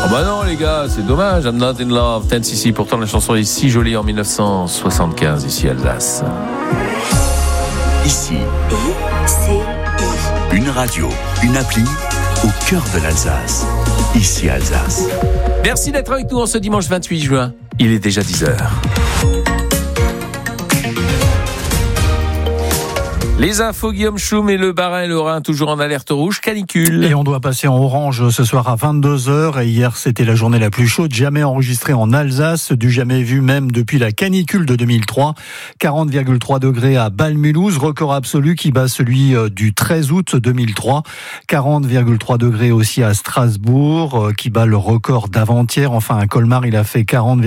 bah non les gars, c'est dommage. I'm not in love, Tennessee. Pourtant la chanson est si jolie en 1975 ici à Alsace. Ici, une radio, une appli au cœur de l'Alsace. Ici Alsace. Merci d'être avec nous en ce dimanche 28 juin. Il est déjà 10h. Les infos, Guillaume Choum et le Bas-Rhin et le Rhin toujours en alerte rouge, canicule. Et on doit passer en orange ce soir à 22h. Et hier, c'était la journée la plus chaude jamais enregistrée en Alsace, du jamais vu même depuis la canicule de 2003. 40,3 degrés à Bâle-Mulhouse, record absolu qui bat celui du 13 août 2003. 40,3 degrés aussi à Strasbourg, qui bat le record d'avant-hier. Enfin, à Colmar, il a fait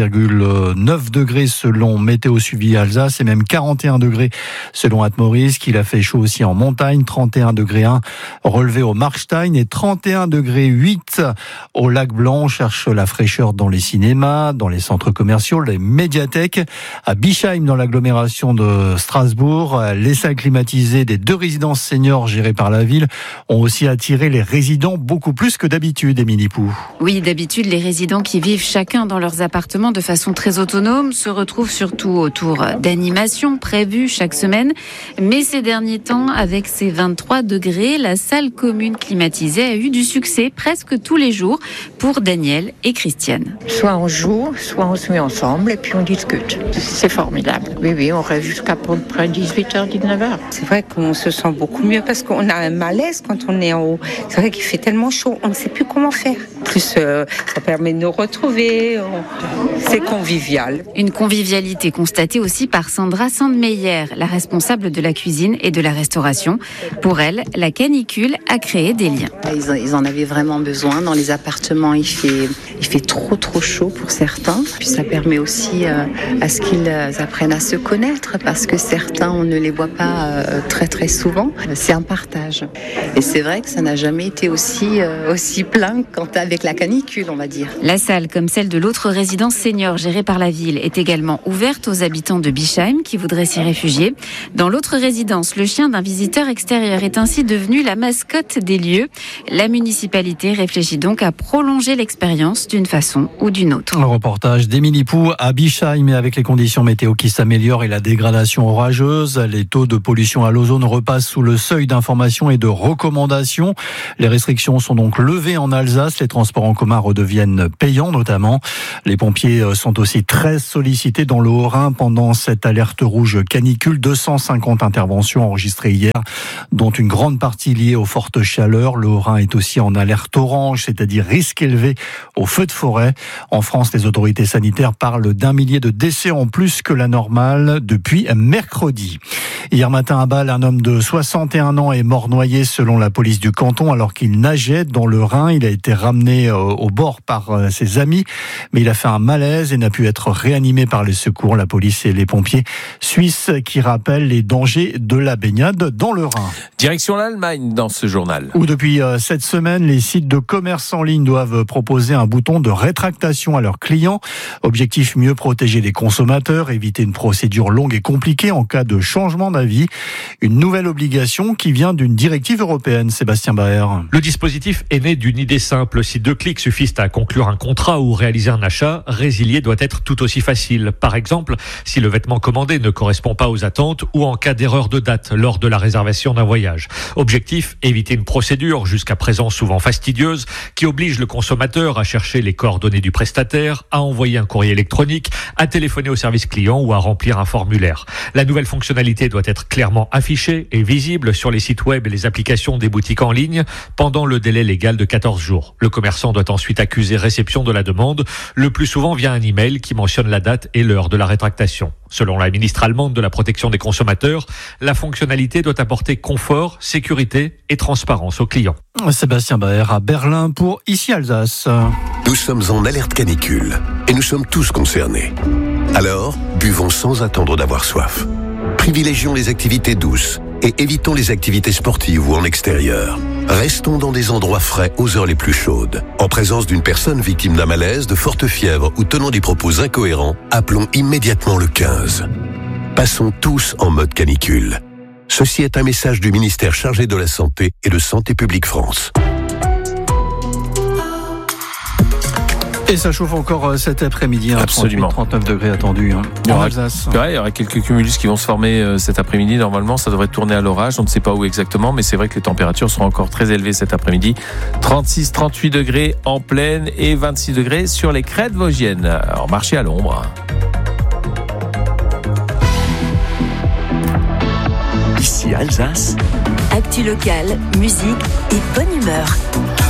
40,9 degrés selon Météo Suivi Alsace et même 41 degrés selon Atmoris, qu'il a fait chaud aussi en montagne, 31 degrés 1 relevé au Markstein et 31 degrés 8 au Lac Blanc. On cherche la fraîcheur dans les cinémas, dans les centres commerciaux, les médiathèques. À Bischheim, dans l'agglomération de Strasbourg, les salles climatisées des 2 résidences seniors gérées par la ville ont aussi attiré les résidents beaucoup plus que d'habitude, Émilie Pou. Oui, d'habitude, les résidents qui vivent chacun dans leurs appartements de façon très autonome se retrouvent surtout autour d'animations prévues chaque semaine. Mais ces derniers temps, avec ses 23 degrés, la salle commune climatisée a eu du succès presque tous les jours pour Daniel et Christiane. Soit on joue, soit on se met ensemble et puis on discute. C'est formidable. Oui, on reste jusqu'à peu près 18h, 19h. C'est vrai qu'on se sent beaucoup mieux parce qu'on a un malaise quand on est en haut. C'est vrai qu'il fait tellement chaud, on ne sait plus comment faire. En plus, ça permet de nous retrouver. C'est convivial. Une convivialité constatée aussi par Sandra Sandmeyer, la responsable de la cuisine et de la restauration. Pour elle, la canicule a créé des liens. Ils en avaient vraiment besoin. Dans les appartements, il fait trop chaud pour certains. Puis ça permet aussi à ce qu'ils apprennent à se connaître parce que certains, on ne les voit pas très souvent. C'est un partage. Et c'est vrai que ça n'a jamais été aussi plein qu'avec la canicule, on va dire. La salle, comme celle de l'autre résidence senior gérée par la ville, est également ouverte aux habitants de Bischheim qui voudraient s'y réfugier. Dans l'autre résidence, le chien d'un visiteur extérieur est ainsi devenu la mascotte des lieux. La municipalité réfléchit donc à prolonger l'expérience d'une façon ou d'une autre. Un reportage d'Émilie Pou à Bischheim, mais avec les conditions météo qui s'améliorent et la dégradation orageuse, les taux de pollution à l'ozone repassent sous le seuil d'information et de recommandation. Les restrictions sont donc levées en Alsace. Les transports en commun redeviennent payants notamment. Les pompiers sont aussi très sollicités dans le Haut-Rhin pendant cette alerte rouge canicule. 250 interventions enregistrées hier, dont une grande partie liée aux fortes chaleurs. Le Haut-Rhin est aussi en alerte orange, c'est-à-dire risque élevé aux feux de forêt. En France, les autorités sanitaires parlent d'1 millier de décès en plus que la normale depuis mercredi. Hier matin à Bâle, un homme de 61 ans est mort noyé selon la police du canton alors qu'il nageait dans le Rhin. Il a été ramené au bord par ses amis, mais il a fait un malaise et n'a pu être réanimé par les secours. La police et les pompiers suisses qui rappellent les dangers de la baignade dans le Rhin. Direction l'Allemagne dans ce journal. Où depuis cette semaine, les sites de commerce en ligne doivent proposer un bouton de rétractation à leurs clients. Objectif, mieux protéger les consommateurs, éviter une procédure longue et compliquée en cas de changement d'avis. Une nouvelle obligation qui vient d'une directive européenne, Sébastien Baer. Le dispositif est né d'une idée simple. Si 2 clics suffisent à conclure un contrat ou réaliser un achat, résilier doit être tout aussi facile. Par exemple, si le vêtement commandé ne correspond pas aux attentes ou en cas d'erreur de date lors de la réservation d'un voyage. Objectif, éviter une procédure jusqu'à présent souvent fastidieuse qui oblige le consommateur à chercher les coordonnées du prestataire, à envoyer un courrier électronique, à téléphoner au service client ou à remplir un formulaire. La nouvelle fonctionnalité doit être clairement affichée et visible sur les sites web et les applications des boutiques en ligne pendant le délai légal de 14 jours. Le commerçant doit ensuite accuser réception de la demande, le plus souvent via un email qui mentionne la date et l'heure de la rétractation. Selon la ministre allemande de la protection des consommateurs, la fonctionnalité doit apporter confort, sécurité et transparence aux clients. Sébastien Baer à Berlin pour Ici Alsace. Nous sommes en alerte canicule et nous sommes tous concernés. Alors, buvons sans attendre d'avoir soif. Privilégions les activités douces et évitons les activités sportives ou en extérieur. Restons dans des endroits frais aux heures les plus chaudes. En présence d'une personne victime d'un malaise, de forte fièvre ou tenant des propos incohérents, appelons immédiatement le 15. Passons tous en mode canicule. Ceci est un message du ministère chargé de la Santé et de Santé publique France. Et ça chauffe encore cet après-midi. Absolument. 39 degrés attendus en Alsace. Il y aura quelques cumulus qui vont se former cet après-midi. Normalement, ça devrait tourner à l'orage. On ne sait pas où exactement, mais c'est vrai que les températures seront encore très élevées cet après-midi. 36, 38 degrés en plaine et 26 degrés sur les crêtes vosgiennes. Alors, marchez à l'ombre. Ici Alsace. Actu locale, musique et bonne humeur.